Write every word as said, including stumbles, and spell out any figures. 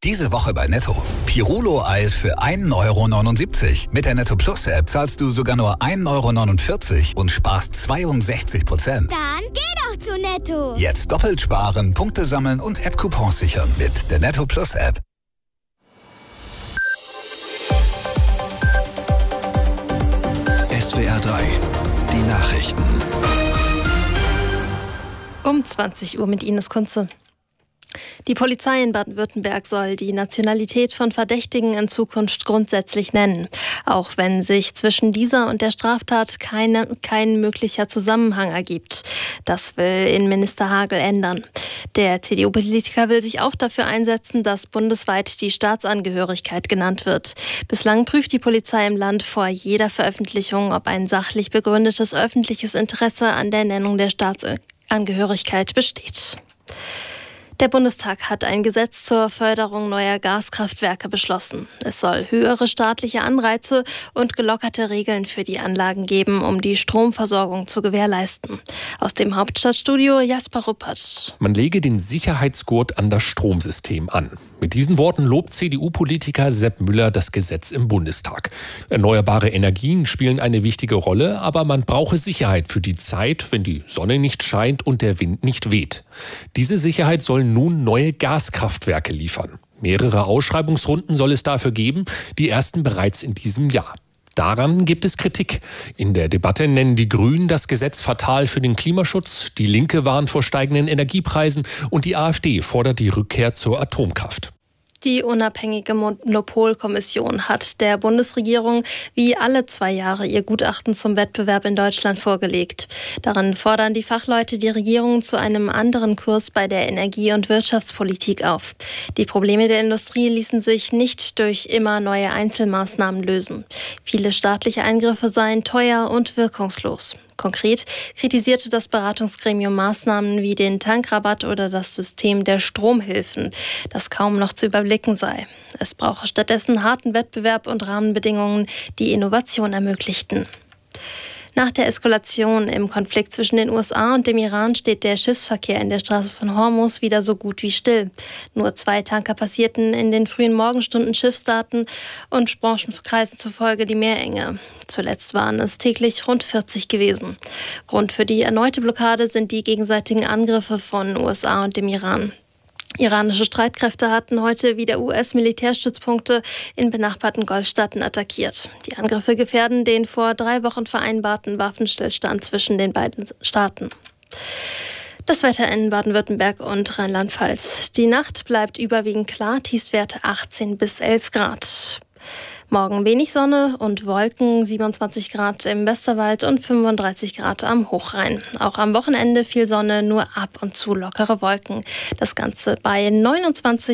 Diese Woche bei Netto. Pirulo-Eis für ein Euro neunundsiebzig. Mit der Netto Plus App zahlst du sogar nur ein Euro neunundvierzig und sparst zweiundsechzig Prozent. Dann geh doch zu Netto. Jetzt doppelt sparen, Punkte sammeln und App-Coupons sichern mit der Netto Plus App. S W R drei, die Nachrichten. Um zwanzig Uhr mit Ines Kunze. Die Polizei in Baden-Württemberg soll die Nationalität von Verdächtigen in Zukunft grundsätzlich nennen, auch wenn sich zwischen dieser und der Straftat keine, kein möglicher Zusammenhang ergibt. Das will Innenminister Hagel ändern. Der C D U-Politiker will sich auch dafür einsetzen, dass bundesweit die Staatsangehörigkeit genannt wird. Bislang prüft die Polizei im Land vor jeder Veröffentlichung, ob ein sachlich begründetes öffentliches Interesse an der Nennung der Staatsangehörigkeit besteht. Der Bundestag hat ein Gesetz zur Förderung neuer Gaskraftwerke beschlossen. Es soll höhere staatliche Anreize und gelockerte Regeln für die Anlagen geben, um die Stromversorgung zu gewährleisten. Aus dem Hauptstadtstudio Jasper Ruppert. Man lege den Sicherheitsgurt an das Stromsystem an. Mit diesen Worten lobt C D U-Politiker Sepp Müller das Gesetz im Bundestag. Erneuerbare Energien spielen eine wichtige Rolle, aber man brauche Sicherheit für die Zeit, wenn die Sonne nicht scheint und der Wind nicht weht. Diese Sicherheit soll nun neue Gaskraftwerke liefern. Mehrere Ausschreibungsrunden soll es dafür geben, die ersten bereits in diesem Jahr. Daran gibt es Kritik. In der Debatte nennen die Grünen das Gesetz fatal für den Klimaschutz, die Linke warnt vor steigenden Energiepreisen und die AfD fordert die Rückkehr zur Atomkraft. Die unabhängige Monopolkommission hat der Bundesregierung wie alle zwei Jahre ihr Gutachten zum Wettbewerb in Deutschland vorgelegt. Darin fordern die Fachleute die Regierung zu einem anderen Kurs bei der Energie- und Wirtschaftspolitik auf. Die Probleme der Industrie ließen sich nicht durch immer neue Einzelmaßnahmen lösen. Viele staatliche Eingriffe seien teuer und wirkungslos. Konkret kritisierte das Beratungsgremium Maßnahmen wie den Tankrabatt oder das System der Stromhilfen, das kaum noch zu überblicken sei. Es brauche stattdessen harten Wettbewerb und Rahmenbedingungen, die Innovation ermöglichten. Nach der Eskalation im Konflikt zwischen den U S A und dem Iran steht der Schiffsverkehr in der Straße von Hormuz wieder so gut wie still. Nur zwei Tanker passierten in den frühen Morgenstunden Schiffsdaten und Branchenkreisen zufolge die Meerenge. Zuletzt waren es täglich rund vierzig gewesen. Grund für die erneute Blockade sind die gegenseitigen Angriffe von U S A und dem Iran. Iranische Streitkräfte hatten heute wieder U S-Militärstützpunkte in benachbarten Golfstaaten attackiert. Die Angriffe gefährden den vor drei Wochen vereinbarten Waffenstillstand zwischen den beiden Staaten. Das Wetter in Baden-Württemberg und Rheinland-Pfalz. Die Nacht bleibt überwiegend klar, Tiefstwerte achtzehn bis elf Grad. Morgen wenig Sonne und Wolken, siebenundzwanzig Grad im Westerwald und fünfunddreißig Grad am Hochrhein. Auch am Wochenende viel Sonne, nur ab und zu lockere Wolken. Das Ganze bei neunundzwanzig